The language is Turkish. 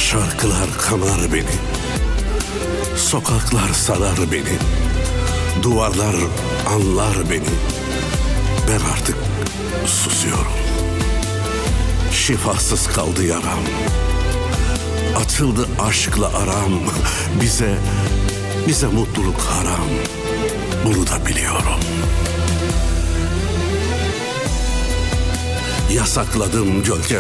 Şarkılar kanar beni, sokaklar sarar beni, duvarlar anlar beni. Ben artık susuyorum. Şifasız kaldı yaram, açıldı aşkla aram. Bize mutluluk haram, bunu da biliyorum. Yasakladım gölge